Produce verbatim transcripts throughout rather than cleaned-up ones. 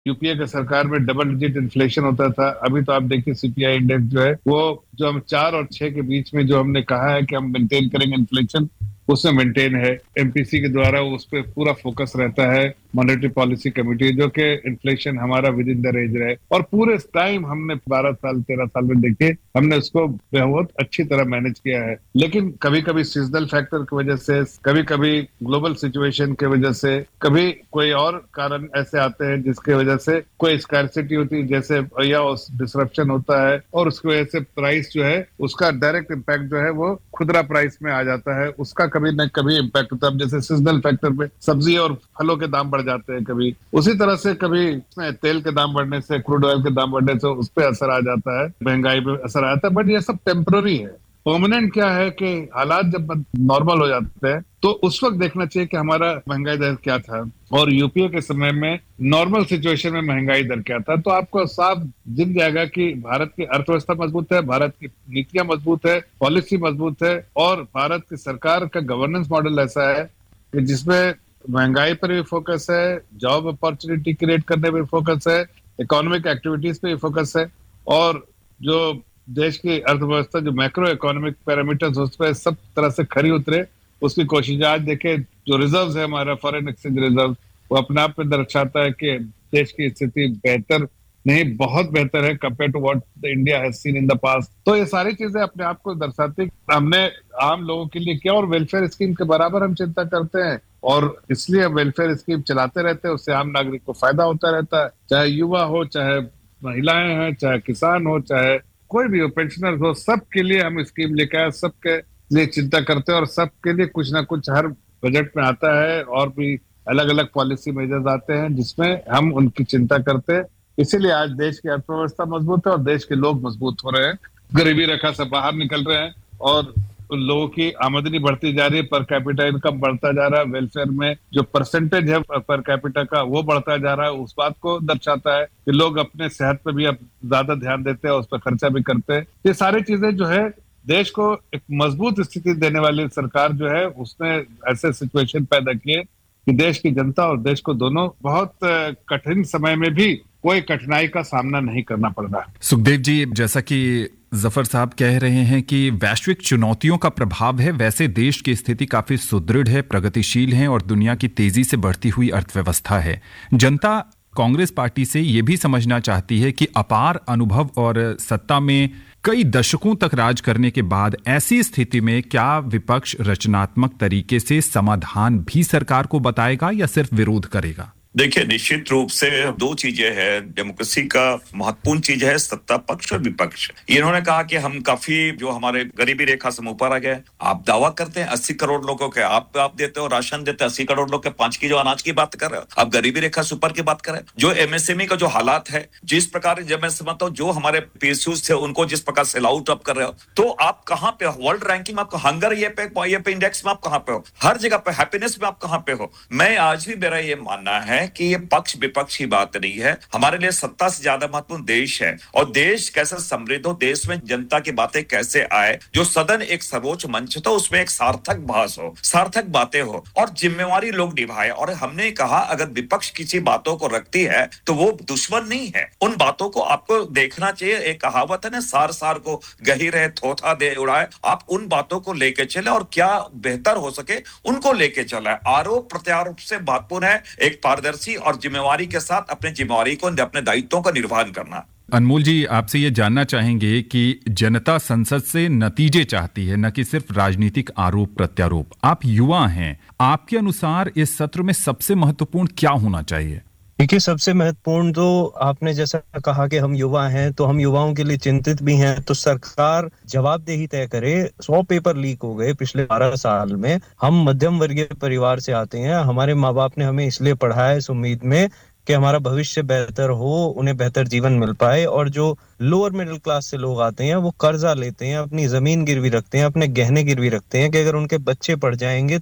UPA के सरकार में डबल डिजिट इन्फ्लेशन होता था। अभी तो आप देखिए सीपीआई इंडेक्स जो है वो, जो हम चार और छह के बीच में जो हमने कहा है कि हम मेंटेन करेंगे इन्फ्लेशन, उसमें मेंटेन है। एमपीसी के द्वारा उस पर पूरा फोकस रहता है, मॉनेटरी पॉलिसी कमेटी, जो कि इन्फ्लेशन हमारा विद इन द रेंज रहे। और पूरे टाइम हमने बारह साल तेरह साल में देखे, हमने उसको बहुत अच्छी तरह मैनेज किया है। लेकिन कभी कभी सीजनल फैक्टर की वजह से, कभी कभी ग्लोबल सिचुएशन की वजह से, कभी कोई और कारण ऐसे आते हैं जिसकी वजह से कोई स्कैर्सिटी होती है, जैसे या डिसरप्शन होता है, और उसकी वजह से प्राइस जो है उसका डायरेक्ट इम्पैक्ट जो है वो खुदरा प्राइस में आ जाता है, उसका कभी न कभी इम्पैक्ट होता है। जैसे सीजनल फैक्टर पे सब्जी और फलों के दाम बढ़ जाते हैं कभी, उसी तरह से कभी तेल के दाम बढ़ने से, क्रूड ऑयल के दाम बढ़ने से उस पर असर आ जाता है, महंगाई पे असर आता है। बट ये सब टेम्पररी है। परमानेंट क्या है कि हालात जब नॉर्मल हो जाते हैं तो उस वक्त देखना चाहिए कि हमारा महंगाई दर क्या था, और यूपीए के समय में नॉर्मल सिचुएशन में महंगाई दर क्या था। तो आपको साफ दिख जाएगा कि भारत की अर्थव्यवस्था मजबूत है, भारत की नीतियां मजबूत है, पॉलिसी मजबूत है, और भारत की सरकार का गवर्नेंस मॉडल ऐसा है कि जिसमें महंगाई पर भी फोकस है, जॉब अपॉर्चुनिटी क्रिएट करने पर फोकस है, इकोनॉमिक एक्टिविटीज पे भी फोकस है, और जो देश की अर्थव्यवस्था, जो मैक्रो इकोनॉमिक पैरामीटर्स, उस पर सब तरह से खरी उतरे, उसकी कोशिश। आज देखे जो रिजर्व है हमारा, फॉरेन एक्सचेंज रिजर्व, वो अपने आप में दर्शाता है कि देश की स्थिति बेहतर नहीं, बहुत बेहतर है compare to what the India has seen in the past. तो ये सारी चीजें अपने आप को दर्शाती हमने आम लोगों के लिए क्या, और वेलफेयर स्कीम के बराबर हम चिंता करते हैं, और इसलिए वेलफेयर स्कीम चलाते रहते हैं, उससे आम नागरिक को फायदा होता रहता है, चाहे युवा हो, चाहे महिलाएं हैं, चाहे किसान हो, चाहे कोई भी हो, पेंशनर हो, सबके लिए हम स्कीम लेकर आए, सबके लिए चिंता करते हैं, और सबके लिए कुछ ना कुछ हर बजट में आता है, और भी अलग अलग पॉलिसी मेजर्स आते हैं जिसमें हम उनकी चिंता करते हैं। इसीलिए आज देश की अर्थव्यवस्था मजबूत है और देश के लोग मजबूत हो रहे हैं, गरीबी रेखा से बाहर निकल रहे हैं, और लोगों की आमदनी बढ़ती जा रही है, पर कैपिटा इनकम बढ़ता जा रहा है, वेलफेयर में जो परसेंटेज है पर कैपिटा का वो बढ़ता जा रहा है। उस बात को दर्शाता है कि लोग अपने सेहत पे भी अब ज्यादा ध्यान देते हैं, उस पर खर्चा भी करते हैं। ये सारी चीजें जो है देश को एक मजबूत स्थिति देने वाली सरकार जो है, उसने ऐसे सिचुएशन पैदा किए कि देश की जनता और देश को दोनों बहुत कठिन समय में भी कोई कठिनाई का सामना नहीं करना पड़ रहा। सुखदेव जी, जैसा कि जफर साहब कह रहे हैं कि वैश्विक चुनौतियों का प्रभाव है, वैसे देश की स्थिति काफी सुदृढ़ है, प्रगतिशील है और दुनिया की तेजी से बढ़ती हुई अर्थव्यवस्था है। जनता कांग्रेस पार्टी से ये भी समझना चाहती है कि अपार अनुभव और सत्ता में कई दशकों तक राज करने के बाद ऐसी स्थिति में क्या विपक्ष रचनात्मक तरीके से समाधान भी सरकार को बताएगा या सिर्फ विरोध करेगा? देखिए, निश्चित रूप से दो चीजें हैं। डेमोक्रेसी का महत्वपूर्ण चीज है सत्ता पक्ष और विपक्ष। इन्होंने कहा कि हम काफी जो हमारे गरीबी रेखा से ऊपर आ गए। आप दावा करते हैं अस्सी करोड़ लोगों के आप आप देते हो, राशन देते अस्सी करोड़ लोग के पांच किलो अनाज की बात कर रहे हो, आप गरीबी रेखा से ऊपर की बात कर रहे हो। जो एमएसएमई का जो हालात है, जिस प्रकार जब मैं समझता हूँ जो हमारे पीएसयूज थे उनको जिस प्रकार सेल आउट अप कर रहे हो, तो आप कहाँ पे हो वर्ल्ड रैंकिंग में? आपको हंगर ये पे ये पे इंडेक्स में आप कहाँ पे हो? हर जगह पे हैप्पीनेस में आप कहाँ पे हो? मैं आज भी मेरा ये मानना है कि ये पक्ष विपक्ष की बात नहीं है। हमारे लिए सत्ता से ज्यादा महत्वपूर्ण देश है, और देश कैसे समृद्ध हो, देश में जनता की बातें कैसे आए, जो सदन एक सर्वोच्च मंच तो उसमें एक सार्थक भाष हो, सार्थक बातें हो और जिम्मेवारी लोग निभाए। और हमने कहा अगर विपक्ष किसी बातों को रखती है तो वो दुश्मन नहीं है, उन बातों को आपको देखना चाहिए। एक कहावत है ना, सार सार को गही रहे थोथा दे उड़ाए। आप उन बातों को लेके चले और क्या बेहतर हो सके उनको लेके चला। आरोप प्रत्यारोप से महत्वपूर्ण है एक पारदर्शी और जिम्मेवारी के साथ अपने जिम्मेवारी को, अपने दायित्वों का निर्वहन करना। अनमोल जी, आपसे ये जानना चाहेंगे कि जनता संसद से नतीजे चाहती है, न कि सिर्फ राजनीतिक आरोप प्रत्यारोप। आप युवा हैं, आपके अनुसार इस सत्र में सबसे महत्वपूर्ण क्या होना चाहिए? देखिए, सबसे महत्वपूर्ण तो आपने जैसा कहा कि हम युवा हैं, तो हम युवाओं के लिए चिंतित भी हैं। तो सरकार जवाबदेही तय करे। सौ पेपर लीक हो गए पिछले बारह साल में। हम मध्यम वर्गीय परिवार से आते हैं, हमारे माँ बाप ने हमें इसलिए पढ़ाया इस उम्मीद में कि हमारा भविष्य बेहतर हो, उन्हें बेहतर जीवन मिल पाए। और जो लोअर मिडिल क्लास से लोग आते हैं वो कर्जा लेते हैं, अपनी जमीन गिरवी रखते हैं, अपने गहने गिरवी रखते हैं कि अगर उनके बच्चे पढ़ जाएंगे तो उनका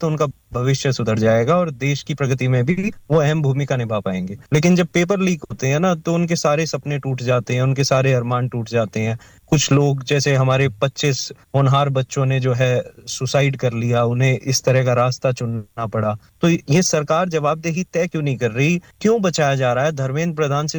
भविष्य सुधर जाएगा और देश की प्रगति में भी वो अहम भूमिका निभा पाएंगे। लेकिन जब पेपर लीक होते हैं ना तो उनके सारे सपने टूट जाते हैं, उनके सारे अरमान टूट जाते हैं। कुछ लोग जैसे हमारे पच्चीस होनहार बच्चों ने जो है सुसाइड कर लिया, उन्हें इस तरह का रास्ता चुनना पड़ा। तो ये सरकार जवाबदेही तय क्यों नहीं कर रही? क्यों बचाया जा रहा है? धर्मेंद्र प्रधान से